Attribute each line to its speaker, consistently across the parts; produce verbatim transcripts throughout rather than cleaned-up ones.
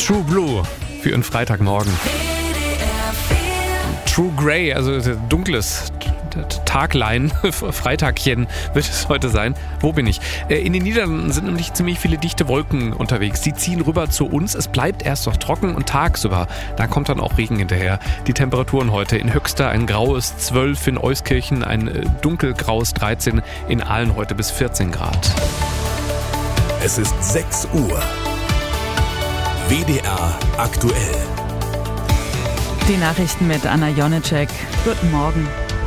Speaker 1: True Blue für einen Freitagmorgen. True Grey, also dunkles Taglein, Freitagchen wird es heute sein. Wo bin ich? In den Niederlanden sind nämlich ziemlich viele dichte Wolken unterwegs. Die ziehen rüber zu uns. Es bleibt erst noch trocken und tagsüber, da kommt dann auch Regen hinterher. Die Temperaturen heute: in Höxter ein graues zwölf, in Euskirchen ein dunkelgraues dreizehn, in Aalen heute bis vierzehn Grad.
Speaker 2: Es ist sechs Uhr. W D R aktuell.
Speaker 3: Die Nachrichten mit Anna Jonitschek. Guten Morgen.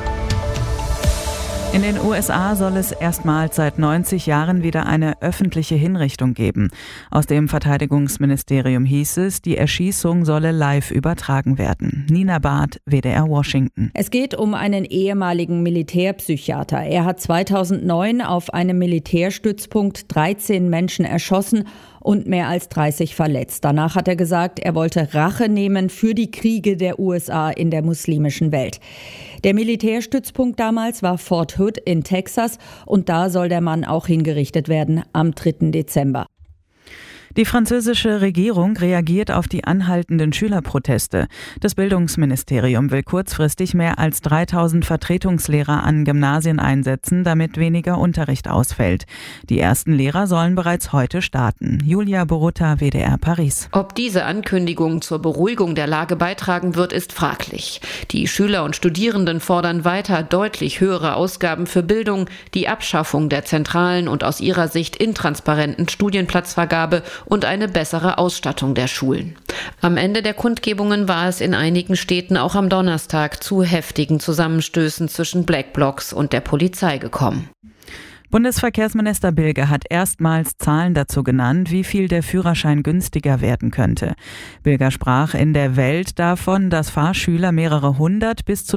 Speaker 3: In den U S A soll es erstmals seit neunzig Jahren wieder eine öffentliche Hinrichtung geben. Aus dem Verteidigungsministerium hieß es, die Erschießung solle live übertragen werden. Nina Barth, W D R Washington.
Speaker 4: Es geht um einen ehemaligen Militärpsychiater. Er hat zweitausendneun auf einem Militärstützpunkt dreizehn Menschen erschossen und mehr als dreißig verletzt. Danach hat er gesagt, er wollte Rache nehmen für die Kriege der U S A in der muslimischen Welt. Der Militärstützpunkt damals war Fort Hood in Texas und da soll der Mann auch hingerichtet werden am dritten Dezember.
Speaker 3: Die französische Regierung reagiert auf die anhaltenden Schülerproteste. Das Bildungsministerium will kurzfristig mehr als dreitausend Vertretungslehrer an Gymnasien einsetzen, damit weniger Unterricht ausfällt. Die ersten Lehrer sollen bereits heute starten. Julia Borutta, W D R Paris.
Speaker 5: Ob diese Ankündigung zur Beruhigung der Lage beitragen wird, ist fraglich. Die Schüler und Studierenden fordern weiter deutlich höhere Ausgaben für Bildung, die Abschaffung der zentralen und aus ihrer Sicht intransparenten Studienplatzvergabe und eine bessere Ausstattung der Schulen. Am Ende der Kundgebungen war es in einigen Städten auch am Donnerstag zu heftigen Zusammenstößen zwischen Black Blocs und der Polizei gekommen.
Speaker 3: Bundesverkehrsminister Bilge hat erstmals Zahlen dazu genannt, wie viel der Führerschein günstiger werden könnte. Bilger sprach in der Welt davon, dass Fahrschüler mehrere hundert bis zu